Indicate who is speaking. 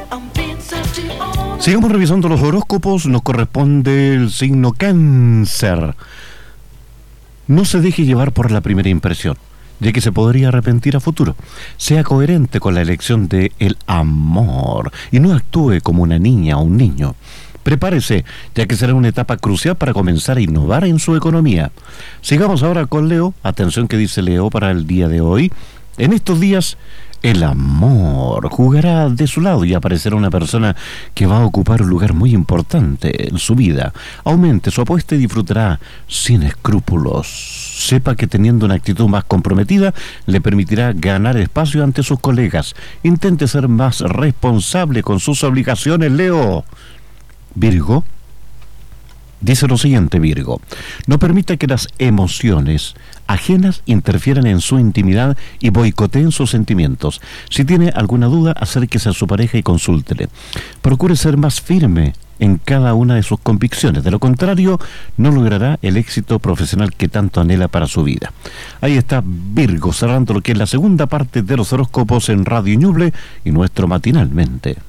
Speaker 1: Sigamos revisando los horóscopos. Nos corresponde el signo Cáncer. No se deje llevar por la primera impresión, ya que se podría arrepentir a futuro. Sea coherente con la elección de el amor y no actúe como una niña o un niño. Prepárese, ya que será una etapa crucial para comenzar a innovar en su economía. Sigamos ahora con Leo. Atención que dice Leo para el día de hoy. En estos días, el amor jugará de su lado y aparecerá una persona que va a ocupar un lugar muy importante en su vida. Aumente su apuesta y disfrutará sin escrúpulos. Sepa que teniendo una actitud más comprometida le permitirá ganar espacio ante sus colegas. Intente ser más responsable con sus obligaciones, Leo. Virgo. Dice lo siguiente, Virgo: no permita que las emociones ajenas interfieran en su intimidad y boicoteen sus sentimientos. Si tiene alguna duda, acérquese a su pareja y consúltele. Procure ser más firme en cada una de sus convicciones. De lo contrario, no logrará el éxito profesional que tanto anhela para su vida. Ahí está Virgo, cerrando lo que es la segunda parte de los horóscopos en Radio Ñuble y nuestro Matinalmente.